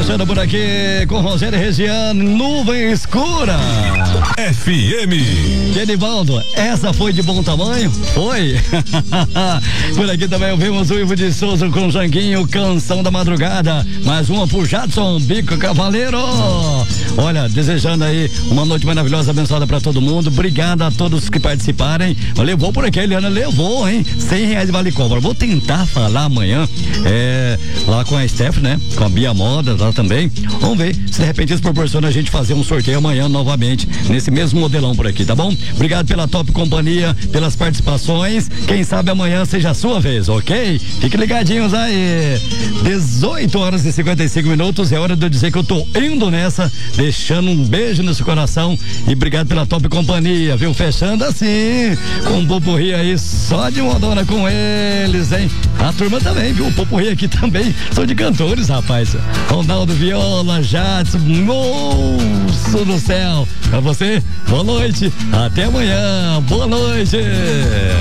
Fechando por aqui com Rogério Regiane, nuvem escura. FM. Genivaldo, essa foi de bom tamanho? Foi? Por aqui também ouvimos o Ivo de Souza com Janguinho, Canção da Madrugada. Mais uma pro Jadson, Bico Cavaleiro. Olha, desejando aí uma noite maravilhosa, abençoada pra todo mundo. Obrigado a todos que participarem. Levou por aqui, a Eliana levou, hein? R$100 de vale compra. Vou tentar falar amanhã, lá com a Steph, né? Com a Bia Moda lá também. Vamos ver se de repente isso proporciona a gente fazer um sorteio amanhã novamente, nesse mesmo modelão por aqui, tá bom? Obrigado pela top companhia, pelas participações. Quem sabe amanhã seja a sua vez, ok? Fiquem ligadinhos aí. 18h55. É hora de eu dizer que eu tô indo nessa, deixando um beijo no seu coração e obrigado pela top companhia, viu? Fechando assim, com um popurri aí só de modona com eles, hein? A turma também, viu? O popurri aqui também são de cantores, rapaz. Ronaldo Viola, Jadson, moço do céu. Pra você, boa noite, até amanhã, boa noite.